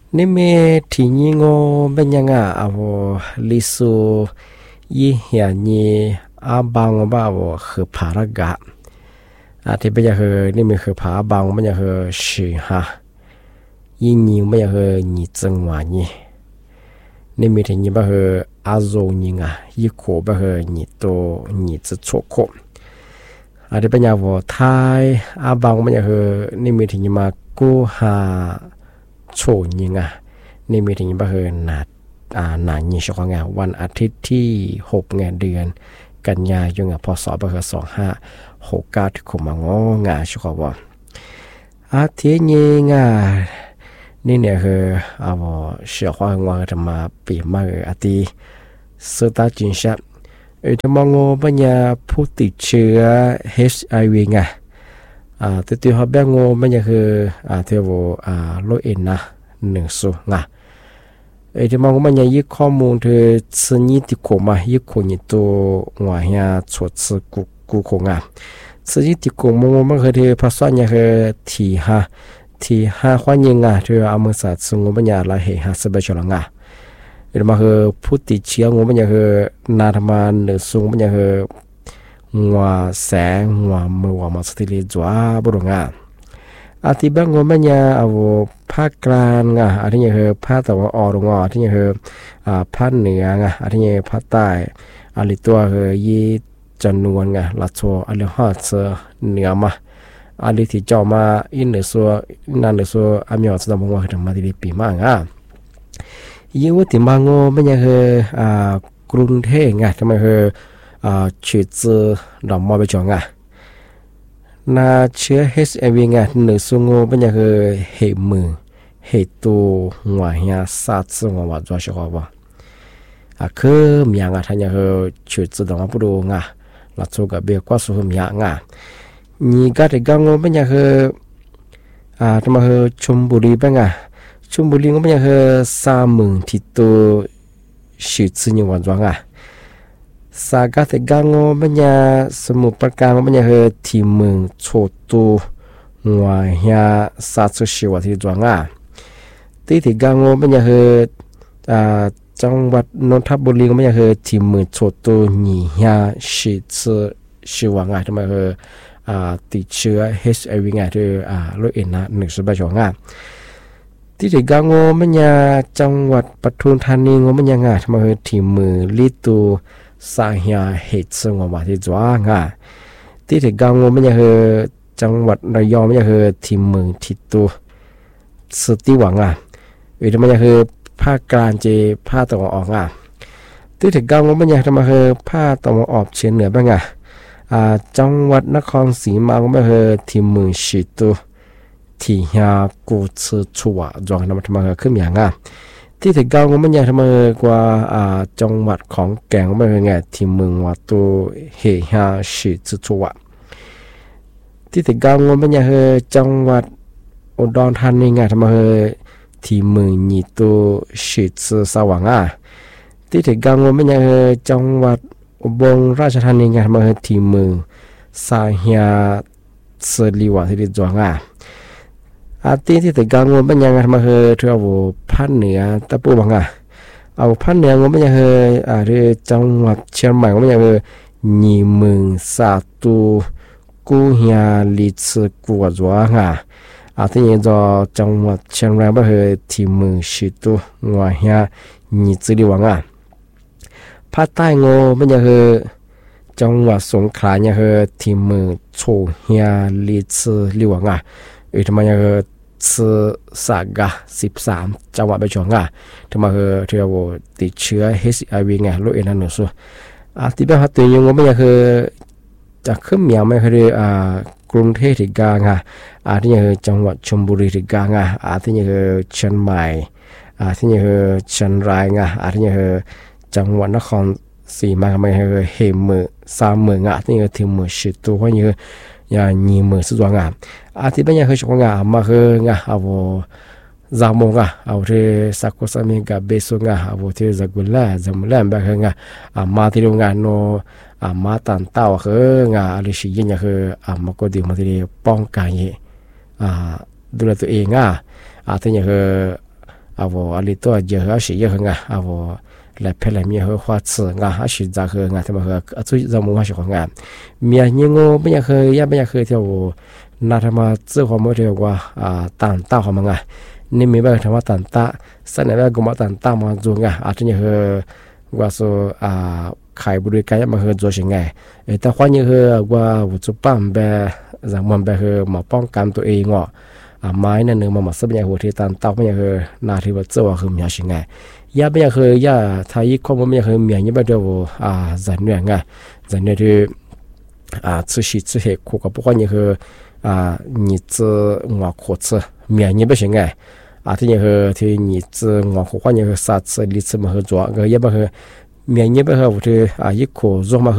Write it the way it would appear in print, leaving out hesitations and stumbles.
นี่เมที่ยิงเป็นยังไงเอาลิสูยี่เหียนี่อาบังบ้าคือภารกะที่เป็นยังไงนี่มีคือภาบังเป็นยังไงสิฮะยิงเป็นยังไงนี่จังหวะนี่มีที่ยิงเป็นอาโซยิงยี่ขวเป็นนี่โตนี่จะโชคที่เป็นยังไงไทยอาบังเป็นยังไงนี่มีที่ยิงมากูหาโชยิงนี่มีถึงบ่หนายิงชกวันอาทิตย์ที่6เดือนกันยายนพศ2569ที่คุมงงาชกว่าอาทิตย์นี้นี่เนี่ยคือเสียความงจะมาปีมาอาทิตย์สุดท้ายจริงใช่จะมองปัญญาผู้ติดเชื้อ HIV ตัวเขาแบ่งมันจะคือเที่ยวโลเอ็นนะ1สูที่มองมันยังยึดข้อมูลเธอซึ่งยึดติดขมายึดขนี่ตัวหัวเหียชดซื้อกูคงซึ่งยึดติดขมันคือเธอภาษาเนี่ยคือที่ความยิงเธอเอามือสัตว์ซึ่งมันยังละเหตุสบายฉลองที่มาคือผู้ติดเชื้อมันยังคือนาธมา1สูงมันยังคือหัวแสงหัวมือหัวมาสติลิจัวบุรุษอาทิตย์บางมันยังเอาภาคกลางอาทิตย์คือภาคตะวันออกอาทิตย์คือภาคเหนืออาทิตย์ภาคใต้อาทิตย์ตัวคือยี่จำนวนลัดโซอาทิตย์ฮอดเซเหนือมาอาทิตย์ที่เจ้ามาอินเหนือโซนั่นเหนือโซอามีอสดามงว่าถึงมาที่ปีมากยี่ว่าที่บางมันยังคือกรุงเทพทำไมคือชื่อจื่อดอกมอไปจองนาเชื้อ HIV หนึ่งสูงเป็นยังคือเหตุมือเหตุตัวหัวเหียสัตว์ซึ่งว่าจะชอบว่าคือมีอย่างท่านยังคือชื่อจื่อดอกมอไปดูลัดโซกับเบียกว่าสุมีอย่างนี่ก็ได้กังวลเป็นยังคือทำไมคือชลบุรีเป็นชลบุรีก็เป็นยังคือ30,000ที่ตัวชื่อจื่อยังว่าจะสากาเตกังมันยาสมุปการมันยาเฮทีมึงโชตูหัวเฮียสัตว์ชีวที่จวงที่กังมันยาเฮจังหวัดนนทบุรีมันยาเฮทีมึงโชตูนี่เฮียชีวทำไมเฮติดเชื้อ HIV ที่โรคเอ็น1สบายจวงที่กังมันยาจังหวัดปทุมธานีมันยาทำไมเฮทีมือลิตูสาเหตุเหตุซึ่งว่าที่จ้างที่ถึงกังวลมันจะคือจังหวัดระยองมันจะคือที่เมืองที่ตัวสุดที่หวังที่มันจะคือภาคกลางเจภาคตะวันออกที่ถึงกังวลมันจะทำมาคือภาคตะวันออกเฉียงเหนือบ้างจังหวัดนครศรีมาก็คือที่เมืองชิตูที่ฮากูชื่อชัวจงทำมาขึ้นอย่างที่ถึงเก้าก็ไม่ใหญ่ทำไมกว่าจังหวัดของแกงก็ไม่เป็นไงที่เมืองวัดตัวเฮียชิจุชัวที่ถึงเก้าก็ไม่ใหญ่จังหวัดอุดรธานีไงทำไมที่เมืองยี่ตัวชิจุสว่างที่ถึงเก้าก็ไม่ใหญ่จังหวัดอุบลราชธานีไงทำไมที่เมืองสาเฮียเสลีวะที่จวงที่ถึงกังวลเป็นยังไงมาเฮเธอเอาภาคเหนือตะปูบังเอาภาคเหนือก็ไม่ยังเฮหรือจังหวัดเชียงใหม่ก็ไม่ยังเฮยี่เมืองสาตูกูเฮียลิซกัวจัวที่ยังจะจังหวัดเชียงรายบ่เฮที่เมืองชิตูงัวเฮียยี่จือดีวังภาคใต้งไม่ยังเฮจังหวัดสงขลายังเฮที่เมืองโชเฮียลิซลิวังทำไมยังซื้อสากา13จังหวัดไปจองทำไมเธอว่าติดเชื้อ HIV โรคเอ็นนั่นส่วนที่เป็นหัตถ์ยังไม่ยังจะขึ้นอย่างไม่คือกรุงเทพที่กลางที่ยังจังหวัดชลบุรีที่กลางที่ยังเชียงใหม่ที่ยังเชียงรายที่ยังจังหวัดนครศรีมาไม่คือเหมือ3เมืองที่ยังที่เมืองชิตูว่ายังยี่เมืองสุดว่ที่เป็นยังคือช่วงมาคือเอาจามงเอาที่สักคนสามีกับเบสุเอาที่จักุล่าจำเล่นแบบมาที่โรงงานโนมาตันเต้าคืออะไรสิ่งอย่างคือมาก็ดีมาที่ป้องกันดูแลตัวเองที่ยังคือ我里多结合是也很啊我来拍来面和花刺还是咋和他们和最让我喜欢面你我不要和也不要和条那他妈这话没这个蛋大好嘛你明白他妈蛋大三年来给我蛋大嘛做真的和我说开不对该嘛和做สิ่งแต่ความนี้คือว่าจุปั๊มแบบrằngมันแบบคือมาป้องกันตัวเองไม้นั่นนึงมาสับอย่างหัวที่ตันเต้าไม่อย่างคือนาที่ว่าเจ้าคือมีสิ่งย่าไม่อย่างคือย่าไทยข้อมูลไม่อย่างคือมีอย่างนี้แบบเดียวจันเนี่ยจันเนี่ยที่ชื่อสิชื่อเหตุคู่กับพวกนี้คือ你这我可吃面你不行ที่นี่คือที่你这我可换你คือ啥子例子嘛和做个也不是面你不和我ที่一口做嘛